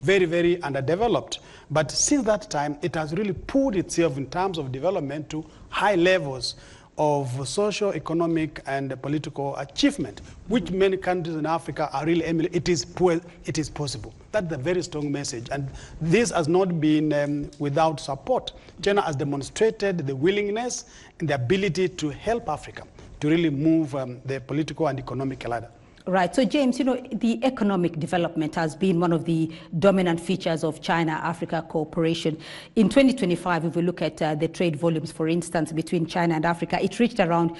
very, very underdeveloped. But since that time, it has really pulled itself in terms of development to high levels of social, economic, and political achievement, which many countries in Africa are really emulating. It is possible. That's a very strong message. And this has not been without support. China has demonstrated the willingness and the ability to help Africa to really move the political and economic ladder. Right. So, James, the economic development has been one of the dominant features of China-Africa cooperation. In 2025, if we look at the trade volumes, for instance, between China and Africa, it reached around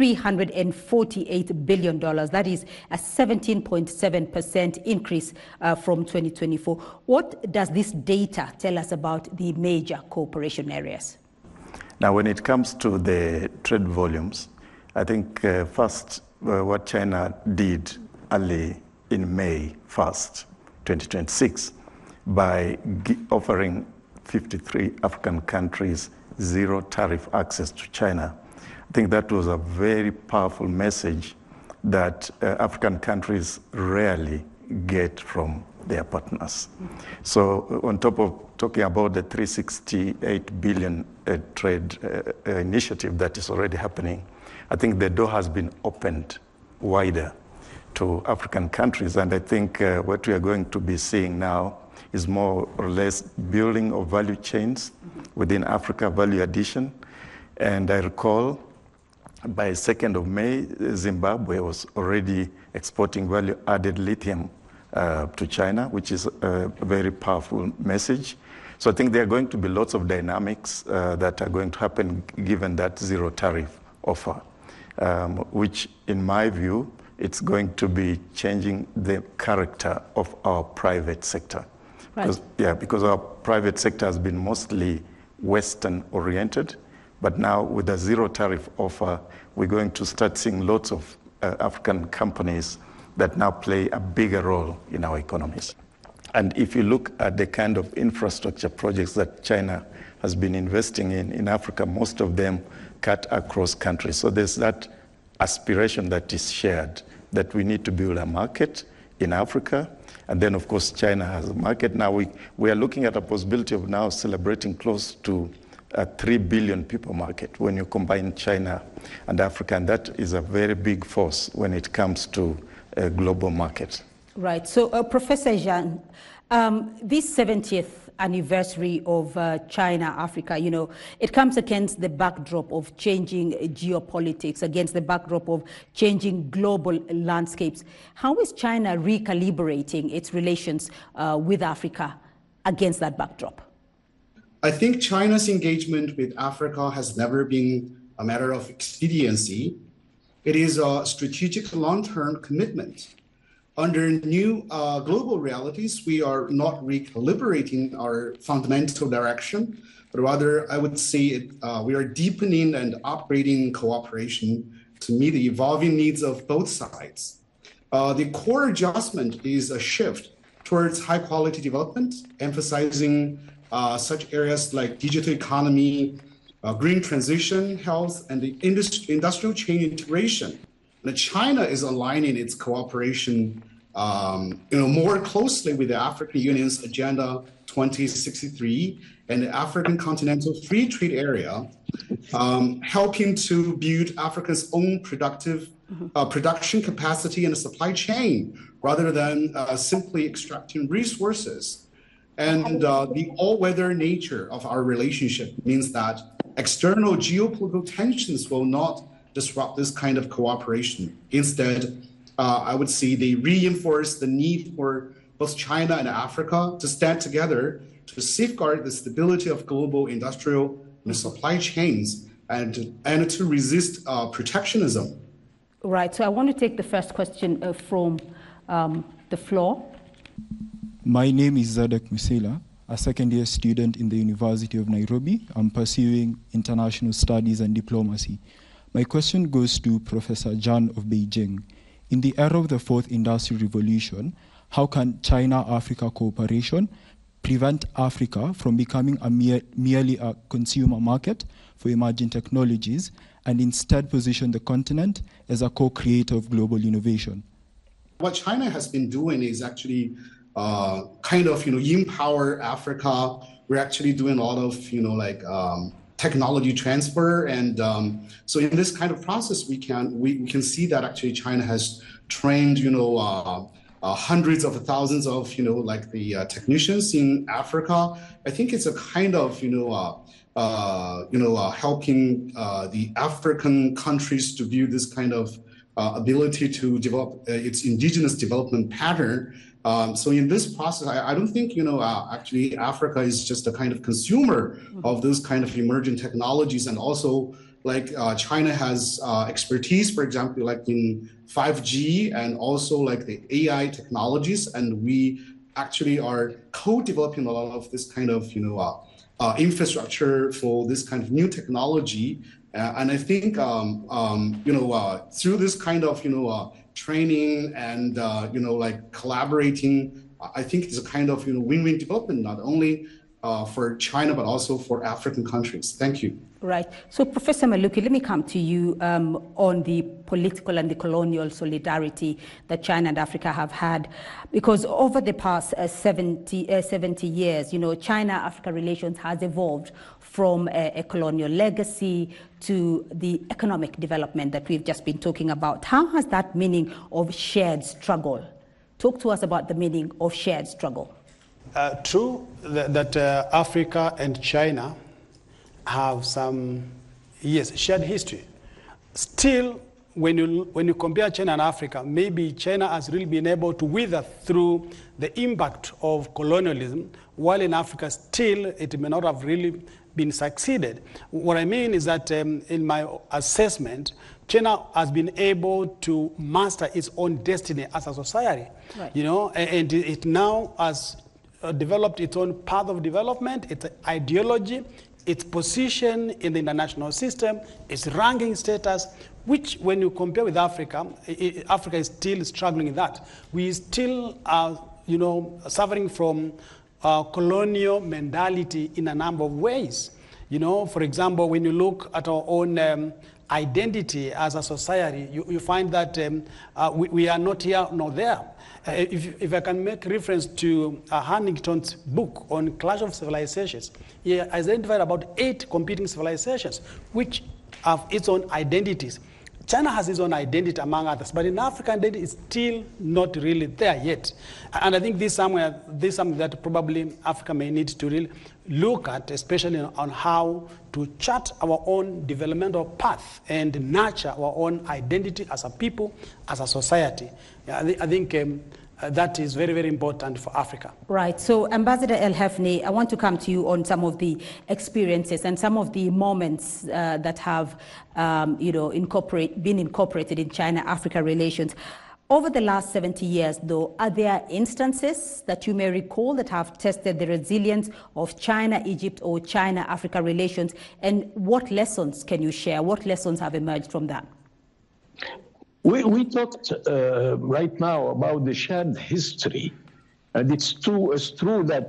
$348 billion. That is a 17.7% increase from 2024. What does this data tell us about the major cooperation areas? Now, when it comes to the trade volumes, I think first, what China did early in May 1st, 2026, by offering 53 African countries zero tariff access to China. I think that was a very powerful message that African countries rarely get from their partners. So on top of talking about the 368 billion trade initiative that is already happening, I think the door has been opened wider to African countries. And I think what we are going to be seeing now is more or less building of value chains within Africa, value addition. And I recall by 2nd of May, Zimbabwe was already exporting value-added lithium to China, which is a very powerful message. So I think there are going to be lots of dynamics that are going to happen given that zero tariff offer. Which, in my view, it's going to be changing the character of our private sector. Right. Because our private sector has been mostly Western-oriented, but now with a zero tariff offer, we're going to start seeing lots of African companies that now play a bigger role in our economies. And if you look at the kind of infrastructure projects that China has been investing in Africa, most of them cut across countries. So there's that aspiration that is shared, that we need to build a market in Africa. And then, of course, China has a market. Now we are looking at a possibility of now celebrating close to a 3 billion people market when you combine China and Africa. And that is a very big force when it comes to a global market. Right. So, Professor Jean, this 70th anniversary of China-Africa, it comes against the backdrop of changing geopolitics, against the backdrop of changing global landscapes. How is China recalibrating its relations with Africa against that backdrop? I think China's engagement with Africa has never been a matter of expediency. It is a strategic long-term commitment. Under new global realities, we are not recalibrating our fundamental direction, but rather, I would say we are deepening and upgrading cooperation to meet the evolving needs of both sides. The core adjustment is a shift towards high-quality development, emphasizing such areas like digital economy, green transition, health, and the industrial chain integration. China is aligning its cooperation more closely with the African Union's Agenda 2063 and the African Continental Free Trade Area, helping to build Africa's own production capacity and supply chain rather than simply extracting resources. And the all-weather nature of our relationship means that external geopolitical tensions will not disrupt this kind of cooperation. Instead, I would say they reinforce the need for both China and Africa to stand together to safeguard the stability of global industrial and supply chains and to resist protectionism. Right. So I want to take the first question from the floor. My name is Zadok Musela, a second-year student in the University of Nairobi. I'm pursuing international studies and diplomacy. My question goes to Professor Zhang of Beijing. In the era of the Fourth Industrial Revolution, how can China-Africa cooperation prevent Africa from becoming merely a consumer market for emerging technologies and instead position the continent as a co-creator of global innovation? What China has been doing is actually kind of, empower Africa. We're actually doing a lot of, technology transfer. And so in this kind of process, we can see that actually China has trained, hundreds of thousands of, the technicians in Africa. I think it's a kind of, helping the African countries to view this kind of ability to develop its indigenous development pattern. So in this process, I don't think, actually Africa is just a kind of consumer of those kind of emerging technologies. And also like China has expertise, for example, like in 5G and also like the AI technologies. And we actually are co-developing a lot of this kind of, infrastructure for this kind of new technology. And I think, through this kind of, training and, collaborating, I think it's a kind of, win-win development, not only for China, but also for African countries. Thank you. Right. So, Professor Maluki, let me come to you on the political and the colonial solidarity that China and Africa have had. Because over the past 70 years, China-Africa relations has evolved from a colonial legacy to the economic development that we've just been talking about. How has that meaning of shared struggle? Talk to us about the meaning of shared struggle. True that Africa and China have some, shared history. Still, when you compare China and Africa, maybe China has really been able to weather through the impact of colonialism, while in Africa still it may not have really been succeeded. What I mean is that in my assessment, China has been able to master its own destiny as a society, right. And it now has developed its own path of development, its ideology, its position in the international system, its ranking status, which when you compare with Africa, Africa is still struggling with that. We still are, suffering from colonial mentality in a number of ways. For example, when you look at our own identity as a society, you find that we are not here nor there. If I can make reference to Huntington's book on Clash of Civilizations, he identified about 8 competing civilizations which have its own identities. China has its own identity among others, but in Africa, identity is still not really there yet. And I think this is something that probably Africa may need to really look at, especially on how to chart our own developmental path and nurture our own identity as a people, as a society. I think that is very, very important for Africa. Right. So, Ambassador El-Hafni, I want to come to you on some of the experiences and some of the moments that have, been incorporated in China-Africa relations. Over the last 70 years, though, are there instances that you may recall that have tested the resilience of China-Egypt or China-Africa relations? And what lessons can you share? What lessons have emerged from that? We talked right now about the shared history, and it's true that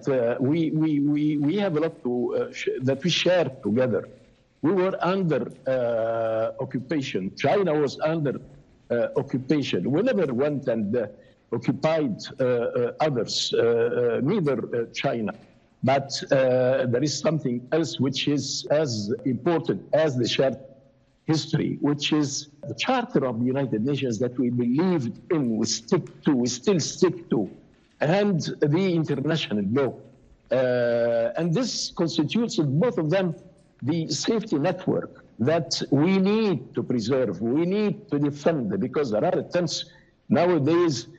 we have a lot that we share together. We were under occupation. China was under occupation. We never went and occupied others, neither China. But there is something else which is as important as the shared history, which is the Charter of the United Nations that we believed in, we still stick to, and the international law. And this constitutes in both of them the safety network that we need to preserve, we need to defend, because there are attempts nowadays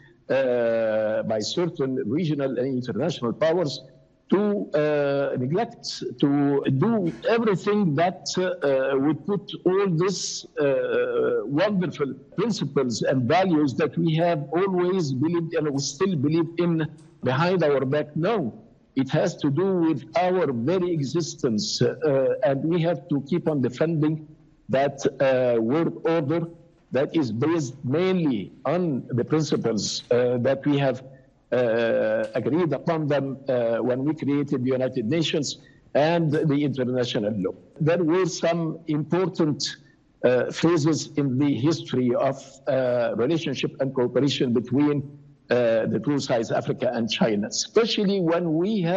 by certain regional and international powers to neglect, to do everything that would put all these wonderful principles and values that we have always believed and we still believe in behind our back. No, it has to do with our very existence, and we have to keep on defending that world order that is based mainly on the principles that we have agreed upon them when we created the United Nations and the international law. There were some important phases in the history of relationship and cooperation between the two sides, Africa and China, especially when we have